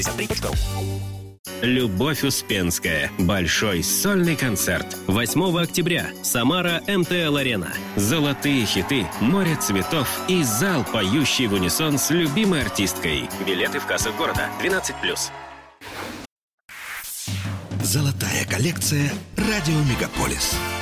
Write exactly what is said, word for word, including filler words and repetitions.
Любовь Успенская. Большой сольный концерт. восьмого октября. Самара эм тэ эл-арена. Золотые хиты, море цветов и зал, поющий в унисон с любимой артисткой. Билеты в кассах города. двенадцать плюс. Золотая коллекция «Радио Мегаполис».